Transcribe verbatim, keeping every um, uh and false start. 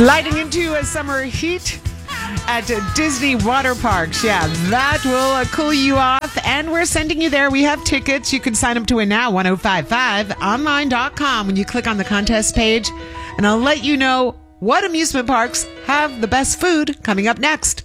Sliding into a summer heat at Disney water parks. Yeah, that will uh, cool you off. And we're sending you there. We have tickets. You can sign up to win now, ten fifty-five online dot com when you click on the contest page. And I'll let you know what amusement parks have the best food coming up next.